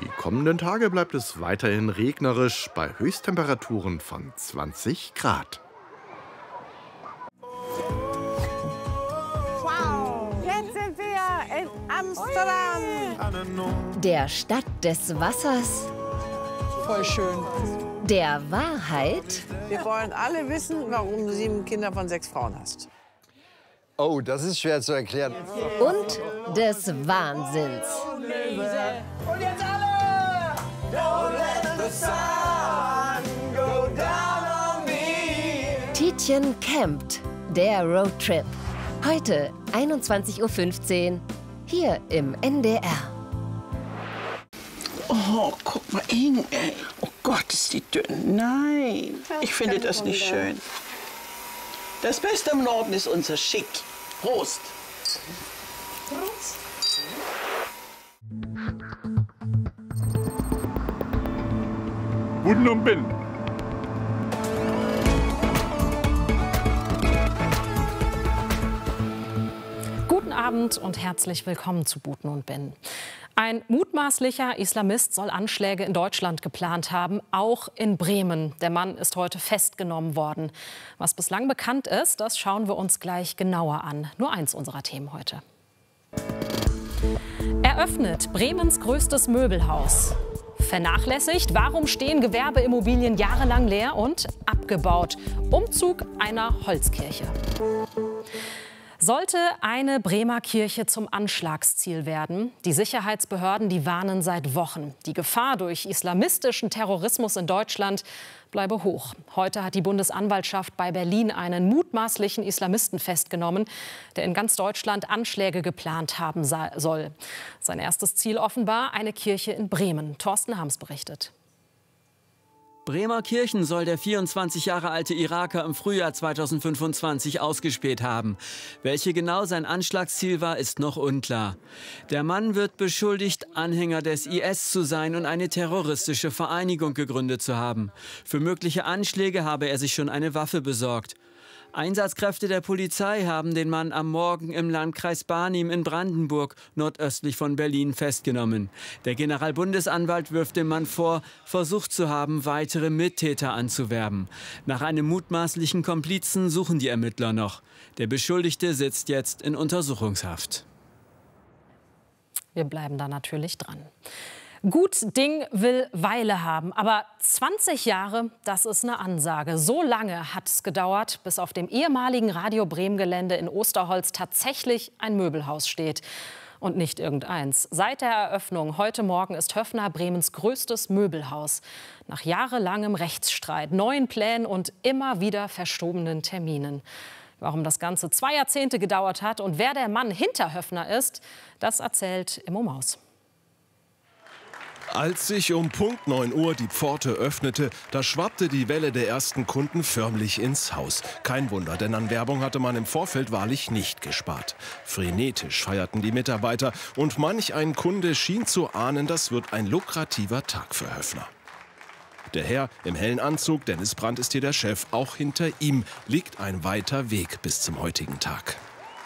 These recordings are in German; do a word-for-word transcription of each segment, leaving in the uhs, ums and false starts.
Die kommenden Tage bleibt es weiterhin regnerisch bei Höchsttemperaturen von zwanzig Grad. Wow, jetzt sind wir in Amsterdam. Der Stadt des Wassers, Voll schön. der Wahrheit Wir wollen alle wissen, warum du sieben Kinder von sechs Frauen hast. Oh, das ist schwer zu erklären. und des Wahnsinns. Und jetzt alle! Don't let the sun go down on me. Tietjen campt, der Roadtrip. Heute einundzwanzig Uhr fünfzehn, hier im N D R. Oh, guck mal, Inge. Oh Gott, ist die dünn. Nein, ich finde das nicht schön. Das Beste im Norden ist unser Schick. Prost. Prost. Buten und Bin. Guten Abend und herzlich willkommen zu Buten und Bin. Ein mutmaßlicher Islamist soll Anschläge in Deutschland geplant haben, auch in Bremen. Der Mann ist heute festgenommen worden. Was bislang bekannt ist, das schauen wir uns gleich genauer an. Nur eins unserer Themen heute. Eröffnet Bremens größtes Möbelhaus. Vernachlässigt, warum stehen Gewerbeimmobilien jahrelang leer und abgebaut? Umzug einer Holzkirche. Sollte eine Bremer Kirche zum Anschlagsziel werden? Die Sicherheitsbehörden, die warnen seit Wochen. Die Gefahr durch islamistischen Terrorismus in Deutschland bleibe hoch. Heute hat die Bundesanwaltschaft bei Berlin einen mutmaßlichen Islamisten festgenommen, der in ganz Deutschland Anschläge geplant haben soll. Sein erstes Ziel offenbar eine Kirche in Bremen. Thorsten Harms berichtet. Bremerkirchen soll der vierundzwanzig Jahre alte Iraker im Frühjahr zweitausendfünfundzwanzig ausgespäht haben. Welche genau sein Anschlagsziel war, ist noch unklar. Der Mann wird beschuldigt, Anhänger des I S zu sein und eine terroristische Vereinigung gegründet zu haben. Für mögliche Anschläge habe er sich schon eine Waffe besorgt. Einsatzkräfte der Polizei haben den Mann am Morgen im Landkreis Barnim in Brandenburg, nordöstlich von Berlin, festgenommen. Der Generalbundesanwalt wirft dem Mann vor, versucht zu haben, weitere Mittäter anzuwerben. Nach einem mutmaßlichen Komplizen suchen die Ermittler noch. Der Beschuldigte sitzt jetzt in Untersuchungshaft. Wir bleiben da natürlich dran. Gut Ding will Weile haben, aber zwanzig Jahre, das ist eine Ansage. So lange hat es gedauert, bis auf dem ehemaligen Radio Bremen-Gelände in Osterholz tatsächlich ein Möbelhaus steht. Und nicht irgendeins. Seit der Eröffnung heute Morgen ist Höffner Bremens größtes Möbelhaus. Nach jahrelangem Rechtsstreit, neuen Plänen und immer wieder verschobenen Terminen. Warum das Ganze zwei Jahrzehnte gedauert hat und wer der Mann hinter Höffner ist, das erzählt Immo Maus. Als sich um Punkt neun Uhr die Pforte öffnete, da schwappte die Welle der ersten Kunden förmlich ins Haus. Kein Wunder, denn an Werbung hatte man im Vorfeld wahrlich nicht gespart. Frenetisch feierten die Mitarbeiter und manch ein Kunde schien zu ahnen, das wird ein lukrativer Tag für Höffner. Der Herr im hellen Anzug, Dennis Brandt, ist hier der Chef. Auch hinter ihm liegt ein weiter Weg bis zum heutigen Tag.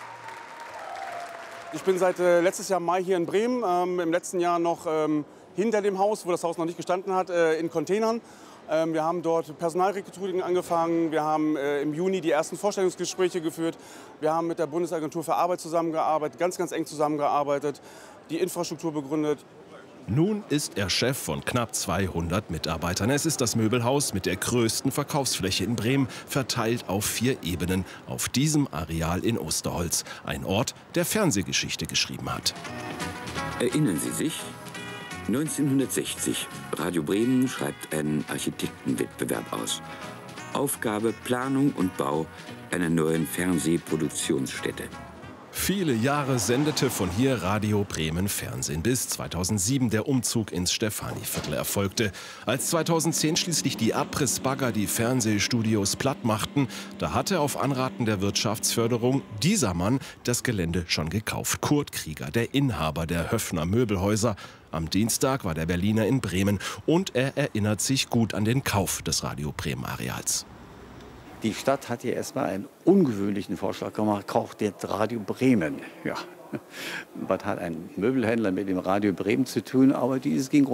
Ich bin seit äh, letztes Jahr Mai hier in Bremen, ähm, im letzten Jahr noch ähm, hinter dem Haus, wo das Haus noch nicht gestanden hat, äh, in Containern. Ähm, wir haben dort Personalrecruiting angefangen, wir haben äh, im Juni die ersten Vorstellungsgespräche geführt, wir haben mit der Bundesagentur für Arbeit zusammengearbeitet, ganz, ganz eng zusammengearbeitet, die Infrastruktur begründet. Nun ist er Chef von knapp zweihundert Mitarbeitern. Es ist das Möbelhaus mit der größten Verkaufsfläche in Bremen, verteilt auf vier Ebenen, auf diesem Areal in Osterholz. Ein Ort, der Fernsehgeschichte geschrieben hat. Erinnern Sie sich? neunzehnhundertsechzig. Radio Bremen schreibt einen Architektenwettbewerb aus. Aufgabe Planung und Bau einer neuen Fernsehproduktionsstätte. Viele Jahre sendete von hier Radio Bremen Fernsehen, bis zweitausendsieben der Umzug ins Stephaniviertel erfolgte. Als zweitausendzehn schließlich die Abrissbagger die Fernsehstudios platt machten, da hatte auf Anraten der Wirtschaftsförderung dieser Mann das Gelände schon gekauft. Kurt Krieger, der Inhaber der Höffner Möbelhäuser. Am Dienstag war der Berliner in Bremen und er erinnert sich gut an den Kauf des Radio Bremen Areals. Die Stadt hat hier erstmal einen ungewöhnlichen Vorschlag gemacht, kauft jetzt Radio Bremen. Ja, was hat ein Möbelhändler mit dem Radio Bremen zu tun? Aber dieses ging